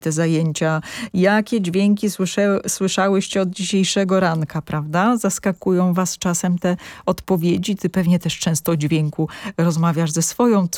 te zajęcia. Jakie dźwięki słyszałyście od dzisiejszego ranka, prawda? Zaskakują was czasem te odpowiedzi. Ty pewnie też często o dźwięku rozmawiasz ze swoją